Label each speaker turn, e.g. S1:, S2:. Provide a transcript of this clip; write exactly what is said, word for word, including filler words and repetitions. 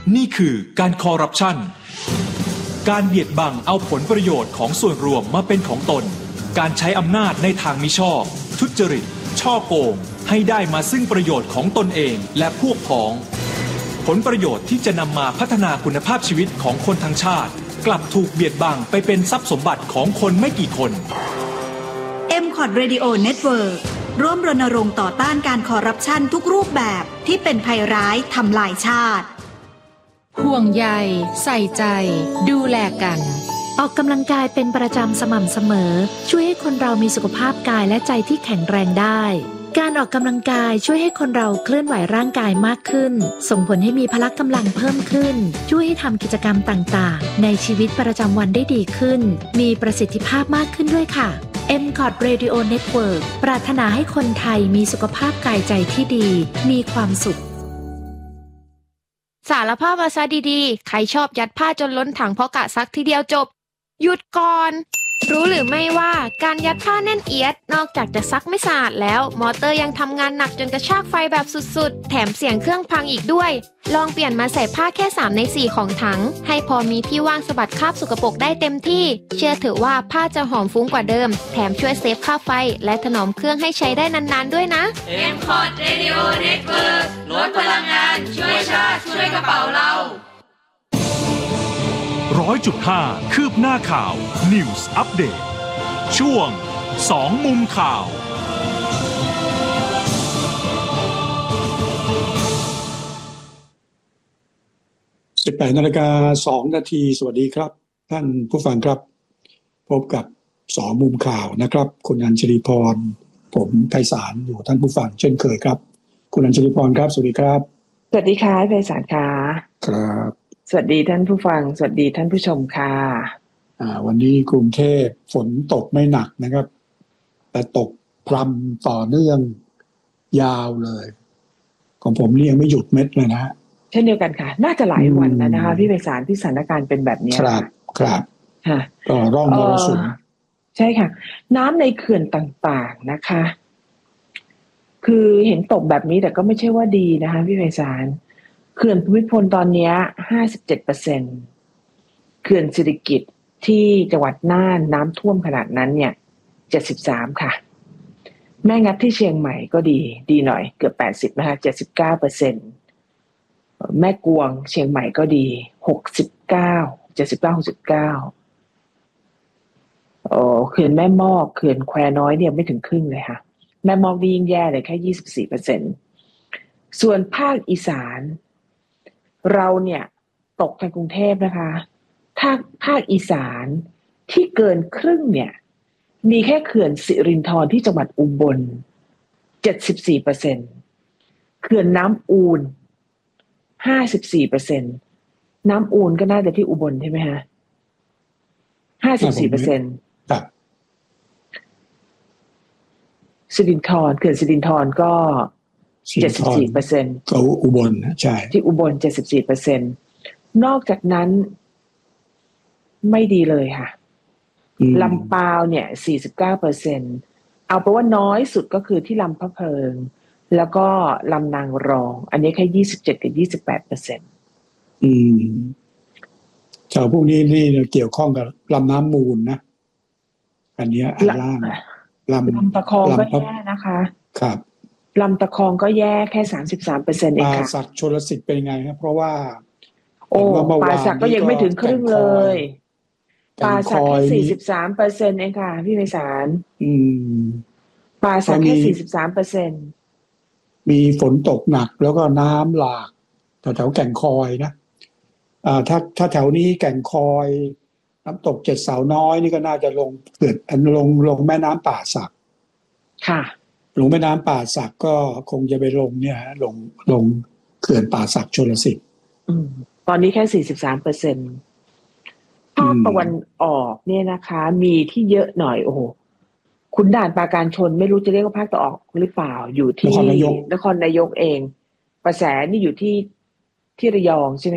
S1: นี่คือการคอร์รัปชันการเบียดบังเอาผลประโยชน์ของส่วนรวมมาเป็นของตนการใช้อำนาจในทางมิชอบทุจริตฉ้อโกงให้ได้มาซึ่งประโยชน์ของตนเองและพวกพ้องผลประโยชน์ที่จะนำมาพัฒนาคุณภาพชีวิตของคนทั้งชาติกลับถูกเบียดบังไปเป็นทรัพย์สมบัติของคนไม่กี่คน
S2: เอ็ม คอท Radio Network ร่วมรณรงค์ต่อต้านการคอร์รัปชันทุกรูปแบบที่เป็นภัยร้ายทำลายชาติ
S3: ห่วงใยใส่ใจดูแลกัน
S4: ออกกำลังกายเป็นประจำสม่ำเสมอช่วยให้คนเรามีสุขภาพกายและใจที่แข็งแรงได้การออกกำลังกายช่วยให้คนเราเคลื่อนไหวร่างกายมากขึ้นส่งผลให้มีพละกำลังเพิ่มขึ้นช่วยให้ทำกิจกรรมต่างๆในชีวิตประจำวันได้ดีขึ้นมีประสิทธิภาพมากขึ้นด้วยค่ะ เอ็ม คอท Radio Network ปรารถนาให้คนไทยมีสุขภาพกายใจที่ดีมีความสุข
S3: สารภาพมาซะดีๆใครชอบยัดผ้าจนล้นถังเพราะกะซักทีเดียวจบหยุดก่อนรู้หรือไม่ว่าการยัดผ้าแน่นเอียดนอกจากจะซักไม่สะอาดแล้วมอเตอร์ยังทำงานหนักจนกระชากไฟแบบสุดๆแถมเสียงเครื่องพังอีกด้วยลองเปลี่ยนมาใส่ผ้าแค่สามในสี่ของถังให้พอมีที่ว่างสะบัดคราบสกปรกได้เต็มที่เชื่อเถอะว่าผ้าจะหอมฟุ้งกว่าเดิมแถมช่วยเซฟค่าไฟและถนอมเครื่องให้ใช้ได้นานๆด้วยนะ
S5: เอ็ม คอท Radio Network ลดพลังงานช่วยชาติช่วยกระเป๋าเรา
S1: ร้อยจุดห้าคืบหน้าข่าว News Update ช่วงสองมุมข่าว
S6: สิบแปดนาฬิกาสองนาทีสวัสดีครับท่านผู้ฟังครับพบกับสองมุมข่าวนะครับคุณอัญชลีพรผมไพศาลอยู่ท่านผู้ฟังเช่นเคยครับคุณอัญชลีพรครับสวัสดีครับ
S7: สวัสดีค่ะไพศาลค่ะ
S6: ครับ
S7: สวัสดีท่านผู้ฟังสวัสดีท่านผู้ชมค่ะ
S6: อ่าวันนี้กรุงเทพฝนตกไม่หนักนะครับแต่ตกพรำต่อเนื่องยาวเลยของผมนี่ยังไม่หยุดเม็ดเลยนะฮะ
S7: เช่นเดียวกันค่ะน่าจะหลายวันแล้วนะคะพี่ไพศาลที่สถานการณ์เป็นแบบนี้
S6: ครับครับ
S7: ค่ะ
S6: ก็ร่องมรสุม
S7: ใช่ค่ะน้ำในเขื่อนต่างๆนะคะคือเห็นตกแบบนี้แต่ก็ไม่ใช่ว่าดีนะคะพี่ไพศาลเขื่อนภูมิพลตอนนี้ ห้าสิบเจ็ดเปอร์เซ็นต์ เขื่อนสิริกิติ์ที่จังหวัดน่านน้ำท่วมขนาดนั้นเนี่ยเจ็ดสิบสามค่ะแม่งัดที่เชียงใหม่ก็ดีดีหน่อยเกือบแปดสิบนะคะ เจ็ดสิบเก้าเปอร์เซ็นต์ แม่กวงเชียงใหม่ก็ดีหกสิบเก้า เจ็ดสิบเก้า หกสิบเก้าโอ้เขื่อนแม่มอกเขื่อนแควน้อยเนี่ยไม่ถึงครึ่งเลยค่ะแม่มอกยิ่งแย่เลยแค่ ยี่สิบสี่เปอร์เซ็นต์ ส่วนภาคอีสานเราเนี่ยตกในกรุงเทพนะคะถ้าภาคอีสานที่เกินครึ่งเนี่ยมีแค่เขื่อนสิรินธรที่จังหวัดอุบล เจ็ดสิบสี่เปอร์เซ็นต์ เขื่อนน้ำอูล ห้าสิบสี่เปอร์เซ็นต์ น้ำอูลก็น่าจะที่อุบลใช่ไหมฮะ ห้าสิบสี่เปอร์เซ็นต์
S6: ครับ
S7: สิรินธรเขื่อนสิรินธรก็เจ็ดสิบสี่เปอร์เซ็นต์
S6: ก็อุบลใช่
S7: ที่อุบล เจ็ดสิบสี่เปอร์เซ็นต์ นอกจากนั้นไม่ดีเลยค่ะลำปาวเนี่ย สี่สิบเก้าเปอร์เซ็นต์ เอาไปว่าน้อยสุดก็คือที่ลำพะเพิงแล้วก็ลำนางรองอันนี้แค่ยี่สิบเจ็ดกับยี่สิบแปดเปอร์เซ็นต์
S6: อืมชาวพวกนี้นี่เกี่ยวข้องกับลำน้ำมูลนะอันนี้อันล่าง
S7: ลำลำตะคองก็แย่นะคะ
S6: ครับ
S7: ลำตะคองก็แย่แค่ สามสิบสามเปอร์เซ็นต์ เองค่ะ
S6: ป่าสักชลสิทธิ์เป็นไงครับเพราะว่า
S7: โอ้ป่าสักก็ยังไม่ถึงครึ่งเลยป่าสักแค่ สี่สิบสามเปอร์เซ็นต์ เองค่ะพี่ไพศาล
S6: อืม
S7: ป่าสักแค่ สี่สิบสามเปอร์เซ็นต์
S6: มีฝนตกหนักแล้วก็น้ำหลากแถวๆแก่งคอยนะอ่าถ้าถ้าแถวนี้แก่งคอยน้ำตกเจ็ดสาวน้อยนี่ก็น่าจะลงเกิดลงลงแม่น้ำป่าสัก
S7: ค่ะ
S6: ลงแม่น้ำป่าสักก็คงจะไปลงเนี่ยฮะลงลงเขื่อนป่าสักชลสิทธิ์
S7: ตอนนี้แค่ สี่สิบสามเปอร์เซ็นต์ ภาคตะวันออกเนี่ยนะคะมีที่เยอะหน่อยโอ้โหขุนด่านปราการชนไม่รู้จะเรียกว่าภาคตะวันออกหรือเปล่าอยู่ที่นครนายกนครนายกเองประแสนี่อยู่ที่ที่ระยองใช่ไหม